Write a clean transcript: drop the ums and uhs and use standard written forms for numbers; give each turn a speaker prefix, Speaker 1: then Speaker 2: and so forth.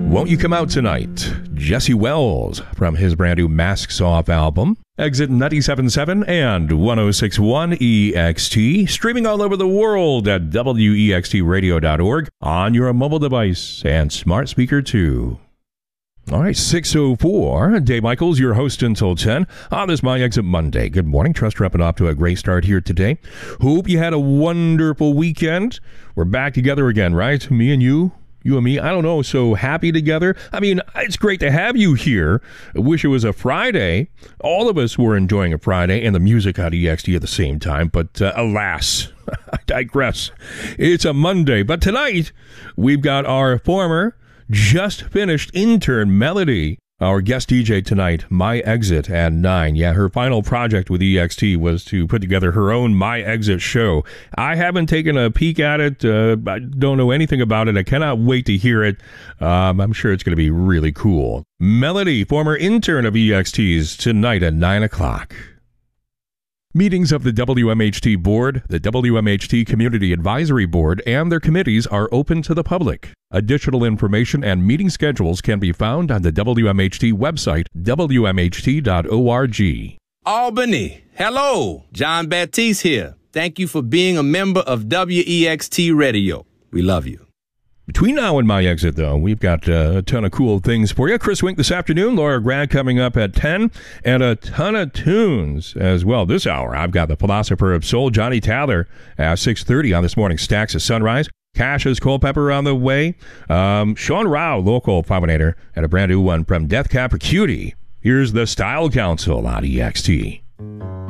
Speaker 1: Won't You Come Out Tonight? Jesse Wells from his brand new Masks Off album. Exit 97.7 and 106.1 EXT. Streaming all over the world at wextradio.org on your mobile device and smart speaker too. All right, 6:04. Dave Michaels, your host until 10 on this My Exit Monday. Good morning. Trust you're up and off to a great start here today. Hope you had a wonderful weekend. We're back together again, right? Me and you and me. I don't know. So happy together. I mean, it's great to have you here. I wish it was a Friday. All of us were enjoying a Friday and the music on EXT at the same time. But alas, I digress. It's a Monday. But tonight, we've got our former just finished intern Melody, our guest DJ tonight, My Exit at 9. Yeah, her final project with EXT was to put together her own My Exit show. I haven't taken a peek at it. I don't know anything about it. I cannot wait to hear it. I'm sure it's going to be really cool. Melody, former intern of EXT's, tonight at 9 o'clock. Meetings of the WMHT Board, the WMHT Community Advisory Board, and their committees are open to the public. Additional information and meeting schedules can be found on the WMHT website, wmht.org.
Speaker 2: Albany, hello. John Baptiste here. Thank you for being a member of WEXT Radio. We love you.
Speaker 1: Between now and My Exit, though, we've got a ton of cool things for you. Chris Wink this afternoon, Laura Grad coming up at 10, and a ton of tunes as well. This hour, I've got the Philosopher of Soul, Johnny Thaler, at 6:30 on this morning's Stacks of Sunrise. Cash's Culpepper on the way. Sean Rao, local Pominator, and a brand new one from Death Cab for Cutie. Here's the Style Council on EXT.